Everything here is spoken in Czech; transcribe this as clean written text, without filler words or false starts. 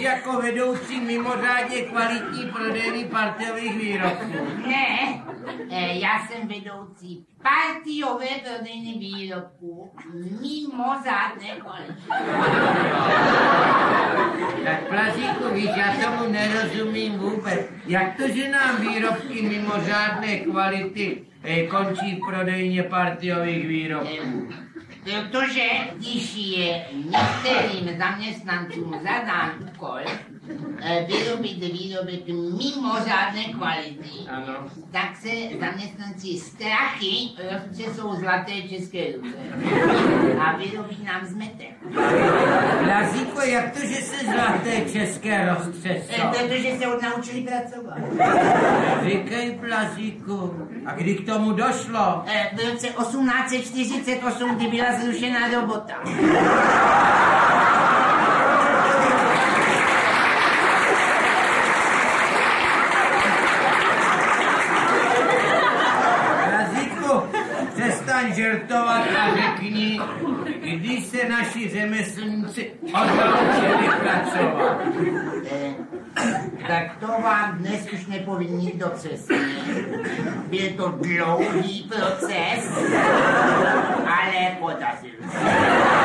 jako vedoucí mimořádně kvalitní prodejny partiových výrobků? Ne, já jsem vedoucí partiové prodejny výrobků mimořádné kvality. Tak Plazíku, víš, já tomu nerozumím vůbec. Jak to, že nám výrobky mimořádné kvality končí v prodejně partiových výrobků? Protože když je některým zaměstnancům zadán úkol vyrobit výrobek mimořádné kvality, Ano. tak se zaměstnanci strachy roztřesou zlaté české ruce a vyrobí nám zmetek. Plazíku, jak to, že se zlaté české roztřesou? Protože se odnaučili pracovat. Říkej, Plazíku, a kdy k tomu došlo? V roce 1848, kdy byla zrušená robota. Plazíku, přestaň žertovat a řekni, kdy se naši řemeslníci odnaučili pracovat. Tak to vám dnes už nepovím nikdo přesně. Byl to dlouhý proces, ale podařil se.